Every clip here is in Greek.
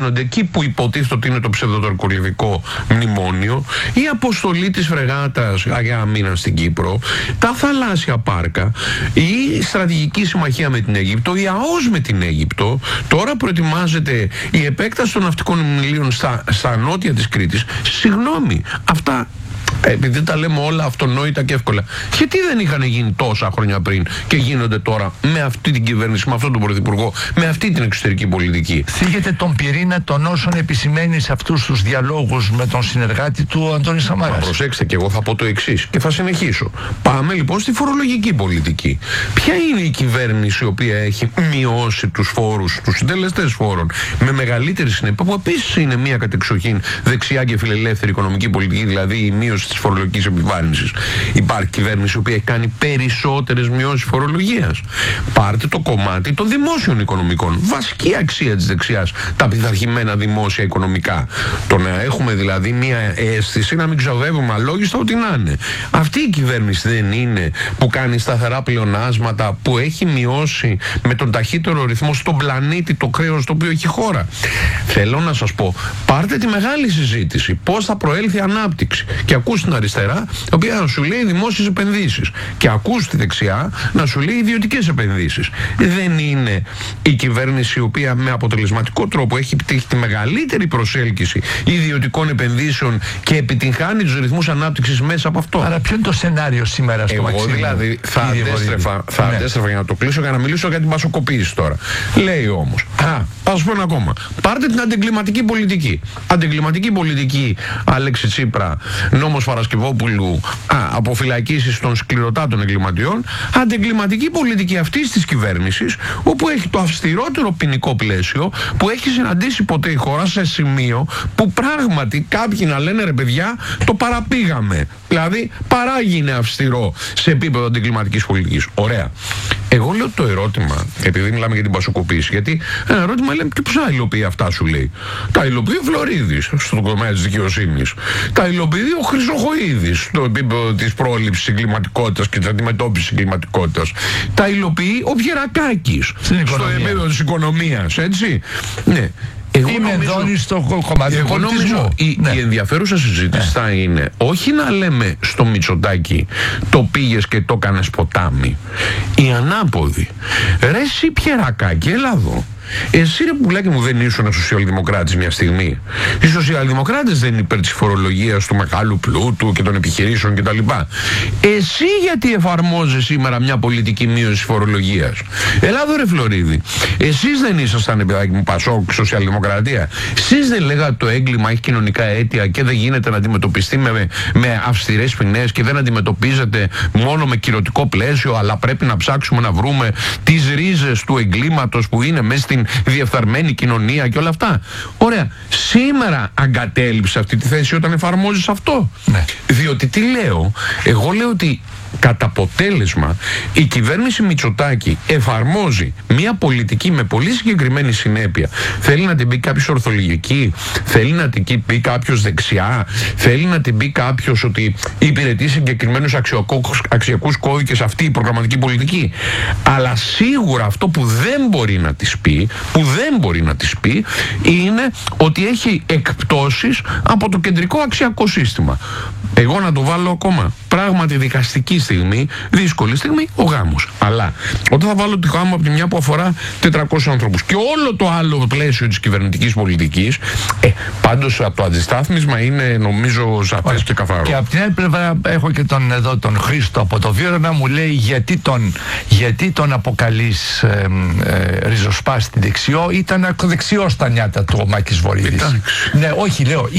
γίνονται εκεί που υποτίθεται ότι είναι το ψευδοτουρκολιβικό μνημόνιο, η αποστολή της φρεγάτας για μήνα στην Κύπρο, τα θαλάσσια πάρκα, η στρατηγική συμμαχία με την Αίγυπτο, η ΑΟΣ με την Αίγυπτο. Τώρα προετοιμάζεται η επέκταση των ναυτικών μνημείων στα νότια της Κρήτης. Συγγνώμη, αυτά, επειδή τα λέμε όλα αυτονόητα και εύκολα, γιατί δεν είχαν γίνει τόσα χρόνια πριν και γίνονται τώρα με αυτή την κυβέρνηση, με αυτόν τον πρωθυπουργό, με αυτή την εξωτερική πολιτική? Θίγεται τον πυρήνα των όσων επισημαίνει σε αυτούς τους διαλόγους με τον συνεργάτη του, ο Αντώνης Σαμάρας. Προσέξτε, και εγώ θα πω το εξής και θα συνεχίσω. Πάμε λοιπόν στη φορολογική πολιτική. Ποια είναι η κυβέρνηση η οποία έχει μειώσει τους φόρους, τους συντελεστές φόρων, με μεγαλύτερη συνέπεια, που επίσης είναι μια κατεξοχήν δεξιά και φιλελεύθερη οικονομική πολιτική, δηλαδή η μείωση της φορολογικής επιβάρυνσης? Υπάρχει κυβέρνηση η οποία έχει κάνει περισσότερες μειώσεις φορολογίας. Πάρτε το κομμάτι των δημόσιων οικονομικών. Βασική αξία της δεξιάς, τα πειθαρχημένα δημόσια οικονομικά. Το να έχουμε δηλαδή μια αίσθηση να μην ξοδεύουμε αλόγιστα ό,τι να είναι. Αυτή η κυβέρνηση δεν είναι που κάνει σταθερά πλεονάσματα, που έχει μειώσει με τον ταχύτερο ρυθμό στον πλανήτη το χρέος το οποίο έχει η χώρα? Θέλω να σας πω, πάρτε τη μεγάλη συζήτηση. Πώς θα προέλθει ανάπτυξη? Και ακούς την αριστερά, η οποία να σου λέει δημόσιες επενδύσεις, και ακούς τη δεξιά να σου λέει ιδιωτικές επενδύσεις. Δεν είναι η κυβέρνηση η οποία με αποτελεσματικό τρόπο έχει επιτύχει τη μεγαλύτερη προσέλκυση ιδιωτικών επενδύσεων και επιτυγχάνει τους ρυθμούς ανάπτυξης μέσα από αυτό? Άρα ποιο είναι το σενάριο σήμερα στο Μαξίμου? Εγώ δηλαδή θα αντέστρεφα για να το κλείσω, για να μιλήσω για την πασοκοποίηση τώρα. Λέει όμως, θα σου πω ένα ακόμα. Πάρτε την αντιγκλιματική πολιτική. Αντιγκλιματική πολιτική, Αλέξη Τσίπρα, νόμος Παρασκευόπουλου, αποφυλακίσεις των σκληροτάτων εγκληματιών. Αντιγκλιματική πολιτική αυτής της κυβέρνησης, όπου έχει το αυστηρότερο ποινικό πλαίσιο που έχει συναντήσει ποτέ η χώρα, σε σημείο που πράγματι κάποιοι να λένε, ρε παιδιά, το παραπήγαμε. Δηλαδή παράγινε αυστηρό σε επίπεδο αντιγκλιματικής πολιτικής. Ωραία. Εγώ λέω το ερώτημα, επειδή μιλάμε για την πασοκοποίηση, γιατί ένα ερώτημα λέμε, και πώς θα υλοποιεί αυτά, σου λέει? Τα υλοποιεί ο Φλωρίδης στον τομέα της δικαιοσύνης. Τα υλοποιεί ο Χρυσοχοΐδης στο επίπεδο της πρόληψης εγκληματικότητας και της αντιμετώπισης εγκληματικότητας. Τα υλοποιεί ο Πιερακάκης στο επίπεδο της οικονομίας, έτσι. Ναι. Είμαι δόνης στο κομμάτι του πολιτισμού. Η ενδιαφέρουσα συζήτηση θα είναι όχι να λέμε στο Μητσοτάκη το πήγες και το έκανες ποτάμι. Η ανάποδη. Ρε εσύ Πιερακάκη, έλα εδώ. Εσύ ρε πουλάκι μου, δεν ήσουν σοσιαλδημοκράτης μια στιγμή? Οι σοσιαλδημοκράτες δεν είναι υπέρ της φορολογίας του μεγάλου πλούτου και των επιχειρήσεων κτλ. Εσύ γιατί εφαρμόζεις σήμερα μια πολιτική μείωση φορολογίας? Έλα εδώ ρε Φλωρίδη. Εσείς δεν ήσασταν, παιδάκι μου, Πασόκ, σοσιαλδημοκρατία? Εσείς δεν λέγατε το έγκλημα έχει κοινωνικά αίτια και δεν γίνεται να αντιμετωπιστεί με αυστηρές ποινές και δεν αντιμετωπίζεται μόνο με κυρωτικό πλαίσιο, αλλά πρέπει να ψάξουμε να βρούμε τις ρίζες του εγκλήματος που είναι μέσα στην διεφθαρμένη κοινωνία και όλα αυτά? Ωραία. Σήμερα αγκατέλειψε αυτή τη θέση όταν εφαρμόζεις αυτό. Ναι. Διότι τι λέω? Εγώ λέω ότι κατά αποτέλεσμα η κυβέρνηση Μητσοτάκη εφαρμόζει μια πολιτική με πολύ συγκεκριμένη συνέπεια. Θέλει να την πει κάποιος ορθολογική, θέλει να την πει κάποιος δεξιά, θέλει να την πει κάποιος ότι υπηρετεί συγκεκριμένους αξιακούς κώδικες αυτή η προγραμματική πολιτική. Αλλά σίγουρα αυτό που δεν μπορεί να της πει, είναι ότι έχει εκπτώσεις από το κεντρικό αξιακό σύστημα. Εγώ να το βάλω ακόμα. Πράγματι δικαστική στιγμή, δύσκολη στιγμή, ο γάμος. Αλλά όταν θα βάλω τη γάμο από τη μια που αφορά 400 ανθρώπους και όλο το άλλο πλαίσιο της κυβερνητικής πολιτικής, πάντως από το αντιστάθμισμα είναι νομίζω σαφές και καθαρό. Και από την άλλη πλευρά έχω και τον Χρήστο από το Βίωρο να μου λέει γιατί τον αποκαλείς ριζοσπάστη δεξιό? Ήταν ακροδεξιό στα νιάτα του ο Μάκης Βορύδης. Ναι, όχι, λέω,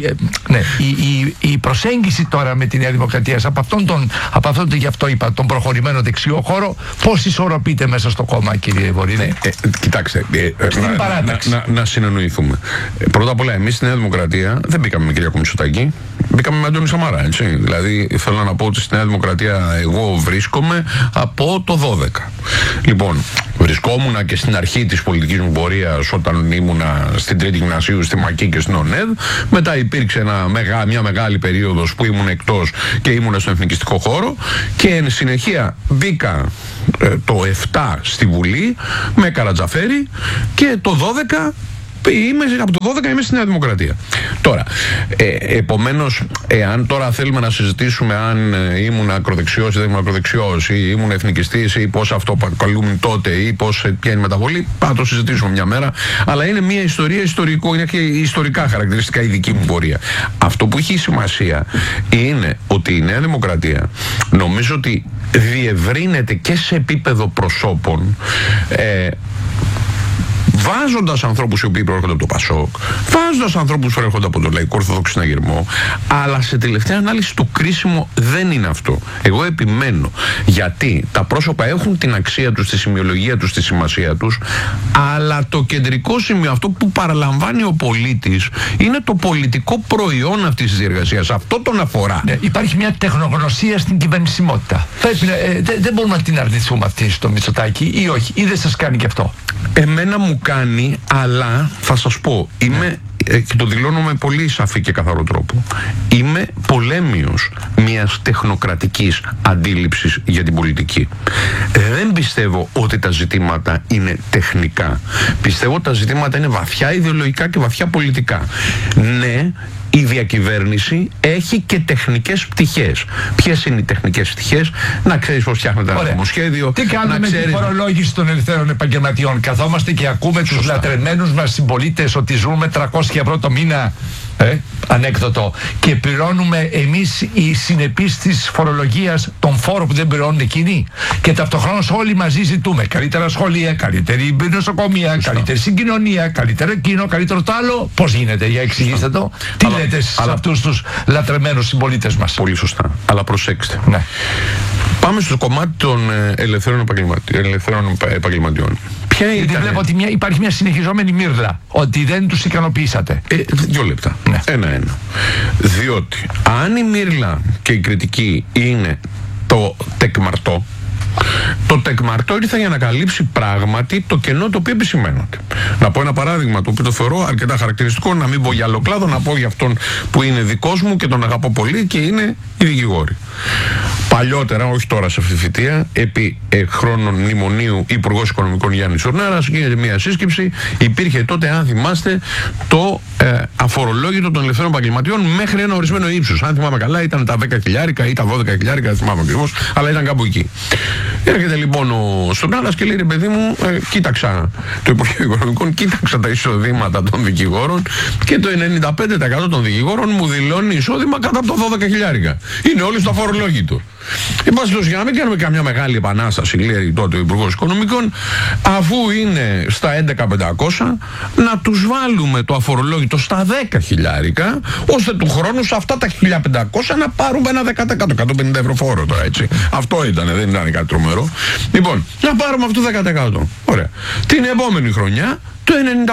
η προσέγγιση τώρα με τη Νέα Δημοκρατία από αυτόν τον, γι' αυτό είπα, τον προχωρημένο δεξιό χώρο, πώς ισορροπείτε μέσα στο κόμμα, κύριε Βορύδη? Κοιτάξτε, να συνεννοηθούμε. Πρώτα απ' όλα, εμείς στη Νέα Δημοκρατία δεν μπήκαμε με Κυριάκο Μητσοτάκη, μπήκαμε με Αντώνη Σαμαρά, έτσι. Δηλαδή, θέλω να πω ότι στη Νέα Δημοκρατία εγώ βρίσκομαι από το 12. Λοιπόν, βρισκόμουν και στην αρχή της πολιτικής μου πορείας όταν ήμουνα στην Τρίτη Γυμνασίου, στη ΜΑΚΙ και στην ΟΝΕΔ. Μετά υπήρξε μια μεγάλη περίοδος που ήμουν εκτός και ήμουν στον εθνικιστικό χώρο και εν συνεχεία μπήκα το 7 στη Βουλή με Καρατζαφέρη και το 12 Από το 12 είμαι στη Νέα Δημοκρατία. Τώρα, επομένως, εάν τώρα θέλουμε να συζητήσουμε αν ήμουν ακροδεξιός ή δεν ήμουν ακροδεξιός, ή ήμουν εθνικιστής, ή πώς αυτό αποκαλούμουν τότε, ή ποια είναι η μεταβολή, θα το συζητήσουμε μια μέρα. Αλλά είναι μια ιστορία ιστορικό, είναι και ιστορικά χαρακτηριστικά η δική μου πορεία. Αυτό που έχει σημασία είναι ότι η Νέα Δημοκρατία νομίζω ότι διευρύνεται και σε επίπεδο προσώπων, βάζοντας ανθρώπους οι οποίοι προέρχονται από το ΠΑΣΟΚ, βάζοντας ανθρώπους που προέρχονται από το Λαϊκό Ορθόδοξο Συναγερμό, αλλά σε τελευταία ανάλυση το κρίσιμο δεν είναι αυτό. Εγώ επιμένω, γιατί τα πρόσωπα έχουν την αξία τους, τη σημειολογία τους, τη σημασία τους, αλλά το κεντρικό σημείο, αυτό που παραλαμβάνει ο πολίτης, είναι το πολιτικό προϊόν αυτής της διεργασίας. Αυτό τον αφορά. Ναι, υπάρχει μια τεχνογνωσία στην κυβερνησιμότητα. Δεν μπορούμε να την αρνηθούμε αυτή στο Μητσοτάκη, ή όχι, ή δεν σας κάνει και αυτό? Εμένα μου κάνει, αλλά θα σας πω, είμαι, και το δηλώνω με πολύ σαφή και καθαρό τρόπο, είμαι πολέμιος μιας τεχνοκρατικής αντίληψης για την πολιτική. Δεν πιστεύω ότι τα ζητήματα είναι τεχνικά. Πιστεύω ότι τα ζητήματα είναι βαθιά ιδεολογικά και βαθιά πολιτικά. Ναι, η διακυβέρνηση έχει και τεχνικές πτυχές. Ποιες είναι οι τεχνικές πτυχές? Να ξέρεις πώς φτιάχνεται ένα νομοσχέδιο. Τι κάνουμε με τη φορολόγηση των ελευθέρων επαγγελματιών? Καθόμαστε και ακούμε τους λατρεμένους μας συμπολίτες ότι ζούμε 300 ευρώ το μήνα. Ανέκδοτο. Και πληρώνουμε εμείς οι συνεπείς της φορολογίας τον φόρο που δεν πληρώνουν εκείνοι. Και ταυτοχρόνως όλοι μαζί ζητούμε καλύτερα σχολεία, καλύτερη νοσοκομεία, καλύτερη συγκοινωνία, καλύτερο εκείνο, καλύτερο το άλλο. Πώς γίνεται? Για εξηγήστε το. Τι λέτε σε αυτούς τους λατρεμένους συμπολίτες μας? Πολύ σωστά. Αλλά προσέξτε. Ναι. Πάμε στο κομμάτι των ελευθέρων επαγγελματιών. Γιατί βλέπω ότι υπάρχει μια συνεχιζόμενη μύρλα, ότι δεν τους ικανοποιήσατε. 2 λεπτά. Ναι. Ένα. Διότι αν η μύρλα και η κριτική είναι το τεκμαρτό, το τεκμαρτό ήρθε για να καλύψει πράγματι το κενό το οποίο επισημαίνονται. Να πω ένα παράδειγμα το οποίο το θεωρώ αρκετά χαρακτηριστικό, να μην πω για άλλο κλάδο, να πω για αυτόν που είναι δικός μου και τον αγαπώ πολύ, και είναι οι δικηγόροι. Παλιότερα, όχι τώρα σε αυτή τη θητεία, επί χρόνων μνημονίου Υπουργός Οικονομικών Γιάννης Ουρνάρας, γίνεται μια σύσκεψη. Υπήρχε τότε, αν θυμάστε, το αφορολόγητο των ελευθέρων επαγγελματιών μέχρι ένα ορισμένο ύψος. Αν θυμάμαι καλά, ήταν τα 10.000 ή τα 12.000, δεν θυμάμαι ακριβώς, αλλά ήταν κάπου εκεί. Έρχεται λοιπόν ο Στουρνάρας και λέει: ρε παιδί μου, κοίταξα το Υπουργείο Οικονομικών, κοίταξα τα εισοδήματα των δικηγόρων και το 95% των δικηγόρων μου δηλώνει εισόδημα κατά από το 12.000. Είναι όλοι στο αφορολόγητο. Εν πάση περιπτώσει, για να μην κάνουμε καμιά μεγάλη επανάσταση, λέει τότε ο Υπουργός Οικονομικών, αφού είναι στα 11.500, να τους βάλουμε το αφορολόγητο στα 10.000, ώστε του χρόνου σε αυτά τα 1.500 να πάρουμε ένα 10%, 150 ευρώ φόρο τώρα, έτσι. Αυτό ήταν, δεν ήταν κάτι τρομερό. Λοιπόν, να πάρουμε αυτό το 10%. Ωραία. Την επόμενη χρονιά, το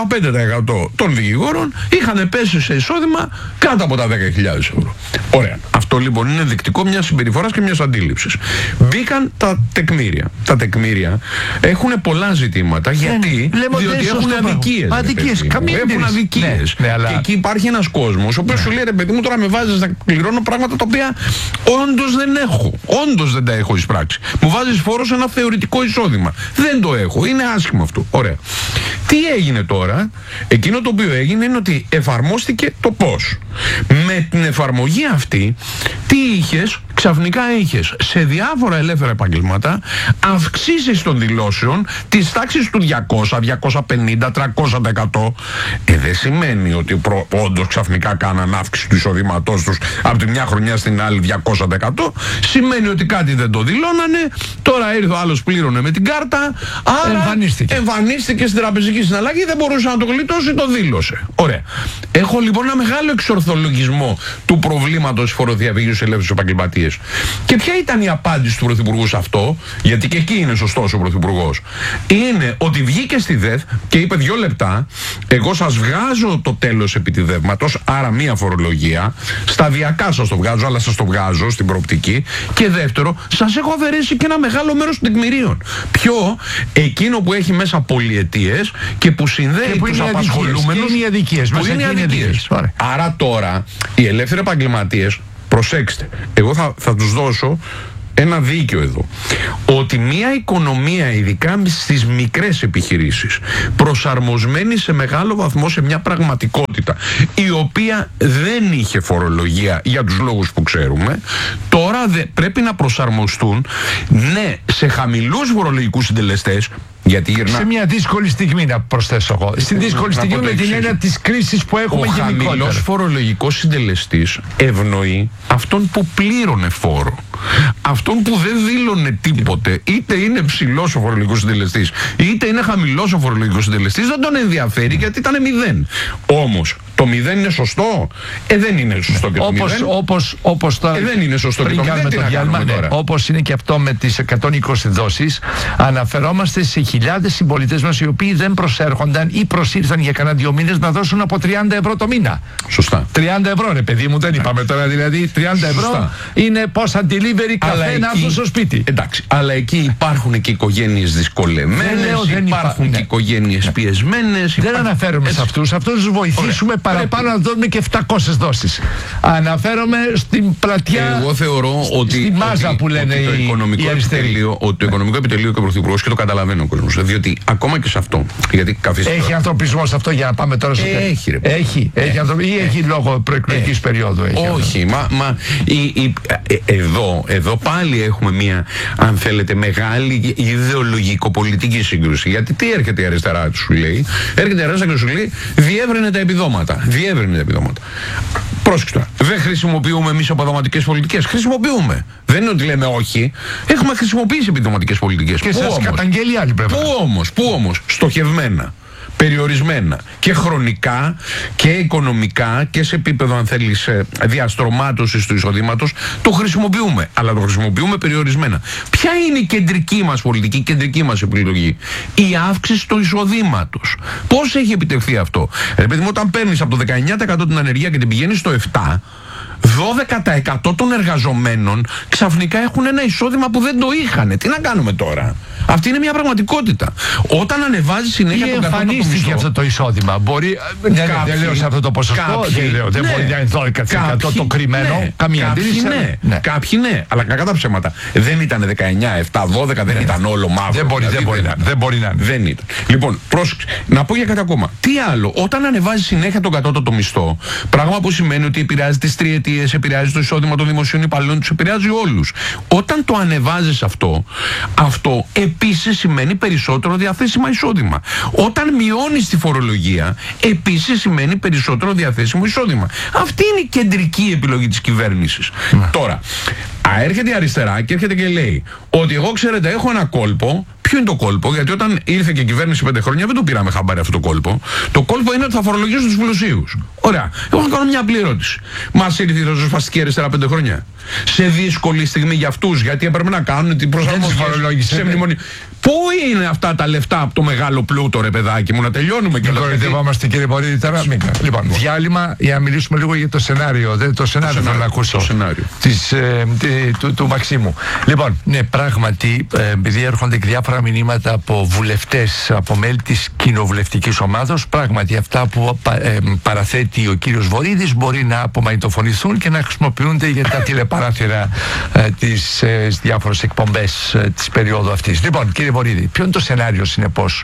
95% των δικηγόρων είχαν πέσει σε εισόδημα κάτω από τα 10.000 ευρώ. Ωραία. Αυτό λοιπόν είναι δεικτικό μιας συμπεριφοράς και μιας αντίληψης. Μπήκαν τα τεκμήρια. Τα τεκμήρια έχουν πολλά ζητήματα, γιατί διότι έχουν αδικίες. Έχουν αδικίες. Ναι, αλλά... Και εκεί υπάρχει ένας κόσμος ο οποίος σου λέει: ρε παιδί μου, τώρα με βάζεις να πληρώνω πράγματα τα οποία όντως δεν έχω. Όντως δεν τα έχω εισπράξει. Μου βάζεις φόρο σε ένα θεωρητικό εισόδημα. Δεν το έχω. Είναι άσχημο αυτό. Ωραία. Τι έγινε τώρα? Εκείνο το οποίο έγινε είναι ότι εφαρμόστηκε το πώς. Με την εφαρμογή αυτή, τι είχες? Ξαφνικά είχες σε διάφορα ελεύθερα επαγγελμάτα αυξήσεις των δηλώσεων της τάξης του 200, 250, 300%. Δεν σημαίνει ότι όντως ξαφνικά κάναν αύξηση του εισοδήματός τους από τη μια χρονιά στην άλλη 200%. Σημαίνει ότι κάτι δεν το δηλώνανε. Τώρα ήρθε ο άλλος, πλήρωνε με την κάρτα, άρα εμφανίστηκε στην τραπεζική συναλλαγή, δεν μπορούσε να το γλιτώσει, το δήλωσε. Ωραία. Έχω λοιπόν ένα μεγάλο εξορθολογισμό του προβλήματος φοροδιαφυγής στους ελεύθερους επαγγελματίες. Και ποια ήταν η απάντηση του Πρωθυπουργού σε αυτό? Γιατί και εκεί είναι σωστός ο Πρωθυπουργός. Είναι ότι βγήκε στη ΔΕΘ και είπε: 2 λεπτά, εγώ σας βγάζω το τέλος επιτιδεύματος, άρα μία φορολογία, σταδιακά σας το βγάζω, αλλά σας το βγάζω στην προοπτική. Και δεύτερο, σας έχω αφαιρέσει και ένα μεγάλο μέρος των τεκμηρίων. Ποιο? Εκείνο που έχει μέσα πολυετίες και που συνδέει τους απασχολούμενους. Που είναι οι αδικίες. Άρα τώρα οι ελεύθεροι επαγγελματίες, προσέξτε, εγώ θα τους δώσω ένα δίκιο εδώ, ότι μια οικονομία, ειδικά στις μικρές επιχειρήσεις, προσαρμοσμένη σε μεγάλο βαθμό σε μια πραγματικότητα η οποία δεν είχε φορολογία για τους λόγους που ξέρουμε, τώρα πρέπει να προσαρμοστούν, ναι, σε χαμηλούς φορολογικούς συντελεστές. Σε μια δύσκολη στιγμή, να προσθέσω εγώ. Στη δύσκολη στιγμή με την έννοια της κρίσης που έχουμε γενικότερα. Ο χαμηλός φορολογικός συντελεστής ευνοεί αυτόν που πλήρωνε φόρο. Αυτόν που δεν δήλωνε τίποτε, είτε είναι ψηλός ο φορολογικός συντελεστής, είτε είναι χαμηλός ο φορολογικός συντελεστής, δεν τον ενδιαφέρει γιατί ήταν 0. Όμως, το 0 είναι σωστό? Δεν είναι σωστό και το 0. Όπως δεν είναι σωστό και το 0. Τι να κάνουμε τώρα? Όπως είναι και αυτό με τις 120 δόσεις, αναφερόμαστε σε χιλιάδες συμπολίτες μας οι οποίοι δεν προσέρχονταν ή προσήρθαν για κανένα 2 μήνες να δώσουν από 30 ευρώ το μήνα. Σωστά. 30 ευρώ, ρε παιδί μου, δεν είπαμε τώρα, δηλαδή 30 ευρώ είναι πόσα delivery καφέ να έρθουν στο σπίτι. Εντάξει, αλλά εκεί υπάρχουν και οικογένειες δυσκολεμένες, υπάρχουν και οικογένειες πιεσμένες. Δεν αναφέρομαι σε αυτούς, τους βοηθήσουμε παραπάνω να δώσουμε και 700 δόσεις. Αναφέρομαι στην πλατιά. Εγώ θεωρώ ότι στη μάζα που λένε το οικονομικό επιτελείο, ότι το οικονομικό επιτελείο και ο Πρωθυπουργός, και το καταλαβαίνει ο κόσμος, διότι ακόμα και σε αυτό. Έχει ανθρωπισμό σε αυτό, για να πάμε τώρα στο έχει, έχει έχει λόγω προεκλογικής περίοδου? Όχι, εδώ πάλι έχουμε μια, αν θέλετε, μεγάλη ιδεολογικο-πολιτική σύγκρουση. Γιατί τι έρχεται η αριστερά, σου λέει? Έρχεται η αριστερά και σου λέει διεύρυνε τα επιδόματα. Πρόσεξε τώρα. Δεν χρησιμοποιούμε εμείς επιδοματικές πολιτικές? Χρησιμοποιούμε. Δεν είναι ότι λέμε όχι. Έχουμε χρησιμοποιήσει επιδοματικές πολιτικές. Και σας καταγγέλει άλλη πλευρά. Πού όμως? Στοχευμένα, περιορισμένα και χρονικά και οικονομικά και σε επίπεδο, αν θέλεις, διαστρωμάτωσης του εισοδήματος, το χρησιμοποιούμε, αλλά το χρησιμοποιούμε περιορισμένα. Ποια είναι η κεντρική μας πολιτική, η κεντρική μας επιλογή? Η αύξηση του εισοδήματος. Πώς έχει επιτευχθεί αυτό? Επειδή όταν παίρνεις από το 19% την ανεργία και την πηγαίνεις στο 7%, 12% των εργαζομένων ξαφνικά έχουν ένα εισόδημα που δεν το είχαν. Τι να κάνουμε τώρα? Αυτή είναι μια πραγματικότητα. Όταν ανεβάζει συνέχεια τον κατώτατο μισθό. Εμφανίστηκε αυτό το εισόδημα. Μπορεί. Δεν λέω σε αυτό το ποσοστό. Δεν μπορεί να είναι 12% το κρυμμένο. Καμία αντίρρηση. Κάποιοι ναι, αλλά κακά τα ψέματα. Δεν ήταν 19, 7, 12, δεν ήταν όλο μαύρο. Δεν μπορεί να είναι. Δεν ήταν. Λοιπόν, πρόσεξε. Να πω για κάτι ακόμα. Τι άλλο? Όταν ανεβάζει συνέχεια τον κατώτατο μισθό, πράγμα που σημαίνει ότι επηρεάζει τις τριετίες, επηρεάζει το εισόδημα των δημοσίων υπαλλήλων, τους επηρεάζει όλους. Όταν το ανεβάζεις αυτό επίσης σημαίνει περισσότερο διαθέσιμα εισόδημα. Όταν μειώνεις τη φορολογία, επίσης σημαίνει περισσότερο διαθέσιμο εισόδημα. Αυτή είναι η κεντρική επιλογή της κυβέρνησης. Τώρα, έρχεται η αριστερά και έρχεται και λέει ότι εγώ, ξέρετε, έχω ένα κόλπο. Ποιο είναι το κόλπο? Γιατί όταν ήρθε και η κυβέρνηση 5 χρόνια δεν το πήραμε χαμπάρι αυτό το κόλπο. Το κόλπο είναι ότι θα φορολογήσουν τους πλουσίους. Ωραία. Εγώ θα κάνω μια απλή ερώτηση. Μας ήρθε η ριζοσπαστική αριστερά 5 χρόνια? Σε δύσκολη στιγμή για αυτούς, γιατί έπρεπε να κάνουν την προσαρμογή σε μνημονία. Πού είναι αυτά τα λεφτά από το μεγάλο πλούτο, ρε παιδάκι μου? Να τελειώνουμε και όλα. Κοροϊδευόμαστε, κύριε Βορίδη, τώρα. Λοιπόν, διάλειμμα για να μιλήσουμε λίγο για το σενάριο. Το σενάριο θέλω να ακούσω. Του Μαξίμου. Λοιπόν, ναι, πράγματι, επειδή έρχονται και διάφορα μηνύματα από βουλευτές, από μέλη της κοινοβουλευτικής ομάδος, πράγματι αυτά που παραθέτει ο κύριος Βορίδης μπορεί να απομαγνητοφωνηθούν και να χρησιμοποιούνται για τα τηλεπαράθυρα τις διάφορες εκπομπές της περίοδου αυτής. Λοιπόν, κύριε Βορίδη, ποιο είναι το σενάριο συνεπώς?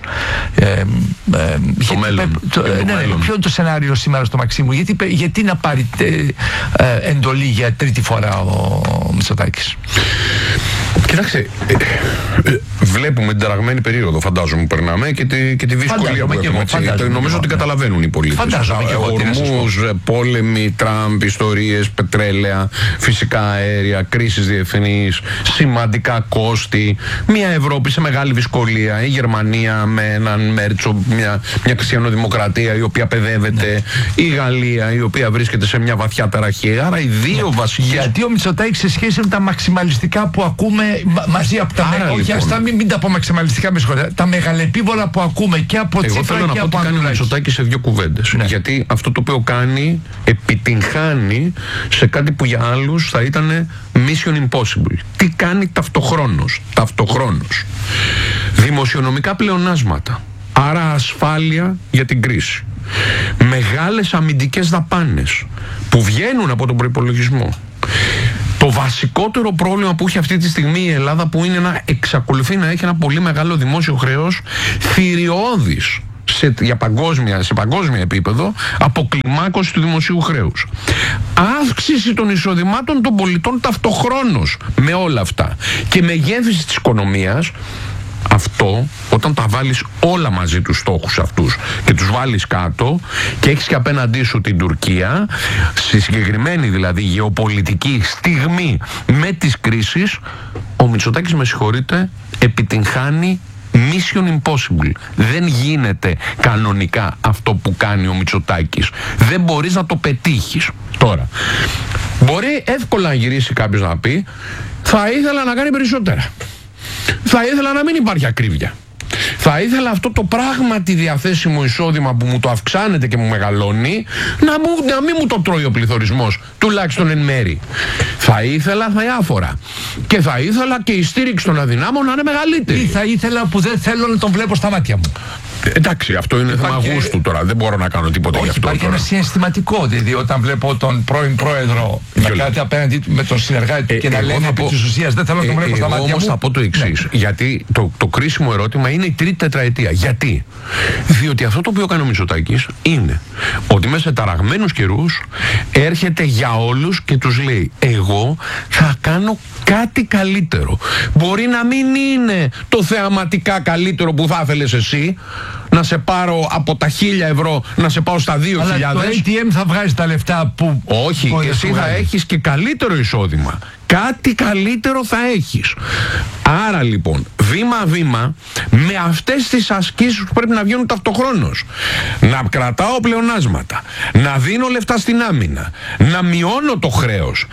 Το μέλλον. Ποιο είναι το σενάριο σήμερα στο Μαξίμου? Γιατί να πάρει εντολή για τρίτη φορά ο Μητσοτάκης? Κοιτάξτε, βλέπουμε την ταραγμένη περίοδο, φαντάζομαι, που περνάμε και τη δυσκολία που έχουμε. Νομίζω ότι καταλαβαίνουν οι πολίτες. Ορμούς, πόλεμοι, Τραμπ, ιστορίες, πετρέλαια, φυσικά αέρια, κρίσεις διεθνείς, σημαντικά κόστη, μια Ευρώπη σε μεγάλη δυσκολία, η Γερμανία με έναν Μέρτσο, μια χριστιανοδημοκρατία η οποία παιδεύεται, η Γαλλία η οποία βρίσκεται σε μια βαθιά ταραχή. Άρα οι δύο βασικές. Γιατί ο Μητσοτάκης σε σχέση με τα μαξιμαλιστικά που ακούμε μαζί από τα μην τα πω μαξιμαλιστικά, με συγχωρείτε, τα μεγαλεπίβολα που ακούμε και από Τσίπρα και από Ανδρουλάκη. Εγώ θέλω να πω ότι κάνει ο Μητσοτάκης σε δύο κουβέντες. Ναι. Γιατί αυτό το οποίο κάνει επιτυγχάνει σε κάτι που για άλλους θα ήταν mission impossible. Τι κάνει ταυτοχρόνως? Δημοσιονομικά πλεονάσματα. Άρα ασφάλεια για την κρίση. Μεγάλες αμυντικές δαπάνες που βγαίνουν από τον προϋπολογισμό. Το βασικότερο πρόβλημα που έχει αυτή τη στιγμή η Ελλάδα, που είναι εξακολουθεί να έχει ένα πολύ μεγάλο δημόσιο χρέος, θηριώδης σε παγκόσμιο επίπεδο, αποκλιμάκωση του δημοσίου χρέους, αύξηση των εισοδημάτων των πολιτών ταυτοχρόνως με όλα αυτά και μεγέθυνση της οικονομίας. Αυτό, όταν τα βάλεις όλα μαζί τους στόχους αυτούς και τους βάλεις κάτω και έχεις και απέναντί σου την Τουρκία, στη συγκεκριμένη δηλαδή γεωπολιτική στιγμή με τις κρίσεις, ο Μητσοτάκης, με συγχωρείτε, επιτυγχάνει mission impossible. Δεν γίνεται κανονικά αυτό που κάνει ο Μητσοτάκης. Δεν μπορείς να το πετύχεις. Τώρα, μπορεί εύκολα να γυρίσει κάποιος να πει, θα ήθελα να κάνει περισσότερα. Θα ήθελα να μην υπάρχει ακρίβεια. Θα ήθελα αυτό το πράγματι διαθέσιμο εισόδημα που μου το αυξάνεται και μου μεγαλώνει να μην μου το τρώει ο πληθωρισμός, τουλάχιστον εν μέρη. Θα ήθελα διάφορα. Και θα ήθελα και η στήριξη των αδυνάμων να είναι μεγαλύτερη. Ή θα ήθελα που δεν θέλω να τον βλέπω στα μάτια μου. Εντάξει, αυτό είναι θέμα γούστου τώρα. Δεν μπορώ να κάνω τίποτα γι' αυτό. Υπάρχει ένα συναισθηματικό. Δηλαδή, όταν βλέπω τον πρώην πρόεδρο να κάθεται απέναντί του με τον συνεργάτη του και να λένε επί της ουσίας δεν θέλω να τον βλέπω στα μάτια μου. Όμως θα πω το εξής. Γιατί το κρίσιμο ερώτημα είναι η τρίτη τετραετία. Γιατί? Διότι αυτό το οποίο κάνει ο Μητσοτάκης είναι ότι μέσα σε ταραγμένους καιρούς έρχεται για όλους και τους λέει, εγώ θα κάνω κάτι καλύτερο. Μπορεί να μην είναι το θεαματικά καλύτερο που θα ήθελες εσύ, να σε πάρω από τα 1.000 ευρώ να σε πάω στα 2.000. Αλλά το ATM θα βγάζει τα λεφτά που... Όχι, εσύ θα έχεις και καλύτερο εισόδημα. Κάτι καλύτερο θα έχεις. Άρα λοιπόν, βήμα-βήμα, με αυτές τις ασκήσεις που πρέπει να βγαίνουν ταυτοχρόνως, να κρατάω πλεονάσματα, να δίνω λεφτά στην άμυνα, να μειώνω το χρέος,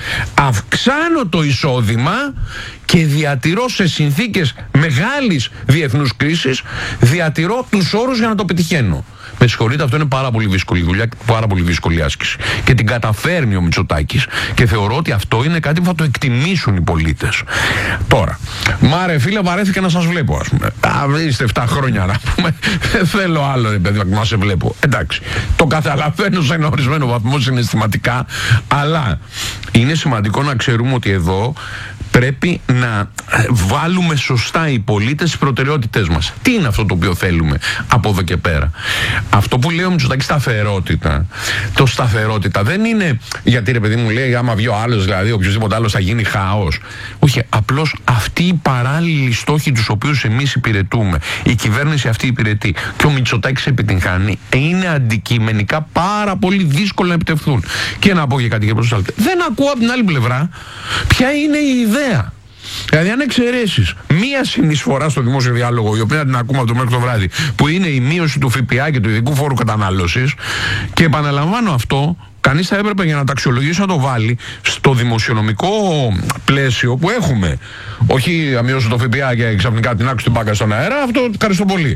αυξάνω το εισόδημα και διατηρώ σε συνθήκες μεγάλης διεθνούς κρίσης, διατηρώ τους όρους για να το πετυχαίνω. Με συγχωρείτε, αυτό είναι πάρα πολύ δύσκολη δουλειά και πάρα πολύ δύσκολη άσκηση. Και την καταφέρνει ο Μητσοτάκης και θεωρώ ότι αυτό είναι κάτι που θα το εκτιμήσουν οι πολίτες. Τώρα, μάρε φίλε, βαρέθηκα να σας βλέπω, ας πούμε. Είστε 7 χρόνια να πούμε. Δεν θέλω άλλο, ρε παιδί, να σε βλέπω. Εντάξει, το καταλαβαίνω σε ένα ορισμένο βαθμό συναισθηματικά, αλλά είναι σημαντικό να ξέρουμε ότι εδώ πρέπει να βάλουμε σωστά οι πολίτες στις προτεραιότητές μας. Τι είναι αυτό το οποίο θέλουμε από εδώ και πέρα? Αυτό που λέει ο Μητσοτάκης σταθερότητα. Το σταθερότητα δεν είναι γιατί, ρε παιδί μου, λέει άμα βγει ο άλλος, δηλαδή οποιοδήποτε άλλος, θα γίνει χαός. Όχι, απλώς αυτοί οι παράλληλοι στόχοι τους οποίους εμείς υπηρετούμε, η κυβέρνηση αυτή υπηρετεί και ο Μητσοτάκης επιτυγχάνει, είναι αντικειμενικά πάρα πολύ δύσκολο να επιτευχθούν. Και να πω και κάτι και προς το άλλο. Δεν ακούω από την άλλη πλευρά ποια είναι η ιδέα. Δηλαδή, αν εξαιρέσεις μία συνεισφορά στο δημόσιο διάλογο, η οποία την ακούμε από το μέχρι το βράδυ, που είναι η μείωση του ΦΠΑ και του ειδικού φόρου κατανάλωσης, και επαναλαμβάνω αυτό, κανείς θα έπρεπε για να τα αξιολογήσει να το βάλει στο δημοσιονομικό πλαίσιο που έχουμε. Όχι να μειώσω το ΦΠΑ και ξαφνικά την άκουσα την μπάκα στον αέρα, αυτό ευχαριστώ πολύ.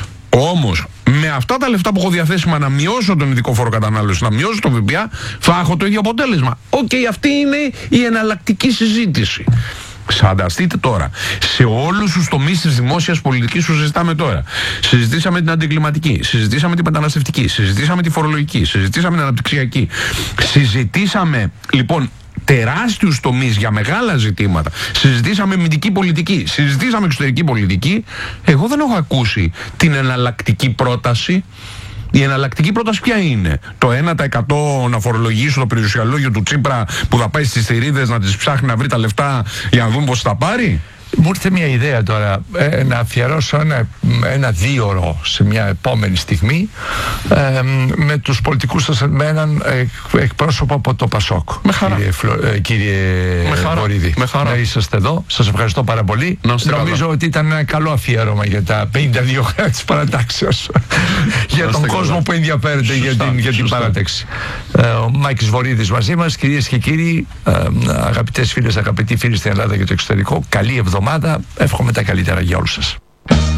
Όμως, με αυτά τα λεφτά που έχω διαθέσιμα να μειώσω τον ειδικό φόρο κατανάλωση, να μειώσω το ΦΠΑ, θα έχω το ίδιο αποτέλεσμα. Αυτή είναι η εναλλακτική συζήτηση. Φανταστείτε τώρα, σε όλους τους τομείς της δημόσιας πολιτικής που συζητάμε τώρα. Συζητήσαμε την αντικλιματική, συζητήσαμε την μεταναστευτική, συζητήσαμε τη φορολογική, συζητήσαμε την αναπτυξιακή. Συζητήσαμε λοιπόν τεράστιους τομείς για μεγάλα ζητήματα. Συζητήσαμε αμυντική πολιτική, συζητήσαμε εξωτερική πολιτική. Εγώ δεν έχω ακούσει την εναλλακτική πρόταση. Η εναλλακτική πρόταση ποια είναι? Το 1% να φορολογήσω το περιουσιαλόγιο του Τσίπρα που θα πάει στις θηρίδες να τις ψάχνει να βρει τα λεφτά για να δούμε πώς θα πάρει? Μου ήρθε μια ιδέα τώρα να αφιερώσω ένα 2ωρο σε μια επόμενη στιγμή με τους πολιτικούς σας, με έναν εκπρόσωπο από το ΠΑΣΟΚ. Με χαρά. Κύριε Βορίδη, με χαρά. να είσαστε εδώ. Σας ευχαριστώ πάρα πολύ. Νομίζω ότι ήταν ένα καλό αφιέρωμα για τα 52 χρόνια της παρατάξεως. Για τον κόσμο που ενδιαφέρεται για την παράταξη. Ο Μάκης Βορίδης μαζί μας. Κυρίες και κύριοι, αγαπητές φίλες, αγαπητοί φίλοι στην Ελλάδα και το εξωτερικό, καλή εβδομάδα. Εύχομαι τα καλύτερα για όλους σας.